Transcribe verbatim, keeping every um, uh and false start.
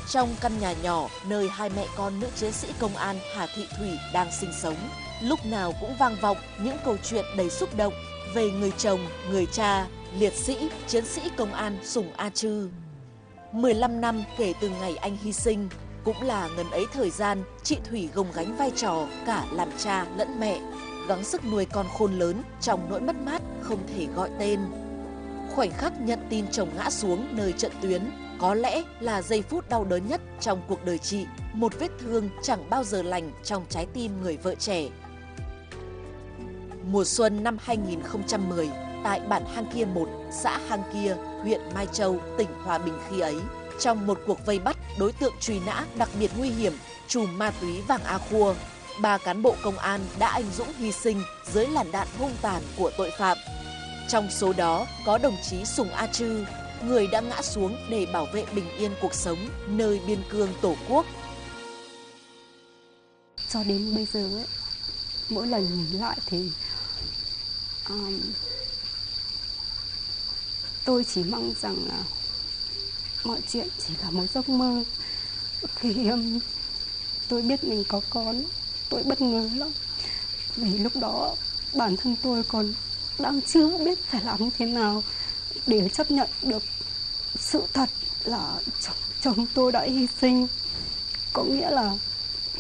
Trong căn nhà nhỏ nơi hai mẹ con nữ chiến sĩ công an Hà Thị Thủy đang sinh sống, lúc nào cũng vang vọng những câu chuyện đầy xúc động về người chồng, người cha, liệt sĩ, chiến sĩ công an Sùng A Chư. mười lăm năm kể từ ngày anh hy sinh, cũng là ngần ấy thời gian chị Thủy gồng gánh vai trò cả làm cha lẫn mẹ, gắng sức nuôi con khôn lớn trong nỗi mất mát không thể gọi tên. Khoảnh khắc nhận tin chồng ngã xuống nơi trận tuyến có lẽ là giây phút đau đớn nhất trong cuộc đời chị, một vết thương chẳng bao giờ lành trong trái tim người vợ trẻ. Mùa xuân năm hai nghìn không trăm mười, tại bản Hang Kia một, xã Hang Kia, huyện Mai Châu, tỉnh Hòa Bình khi ấy, trong một cuộc vây bắt đối tượng truy nã đặc biệt nguy hiểm, trùm ma túy Vàng A Khua, ba cán bộ công an đã anh dũng hy sinh dưới làn đạn hung tàn của tội phạm. Trong số đó có đồng chí Sùng A Chư, người đã ngã xuống để bảo vệ bình yên cuộc sống nơi biên cương Tổ quốc. Cho đến bây giờ ấy, mỗi lần nhìn lại thì um, tôi chỉ mong rằng uh, mọi chuyện chỉ là một giấc mơ. Khi um, tôi biết mình có con, tôi bất ngờ lắm. Vì lúc đó bản thân tôi còn đang chưa biết phải làm như thế nào để chấp nhận được sự thật là chồng, chồng tôi đã hy sinh. Có nghĩa là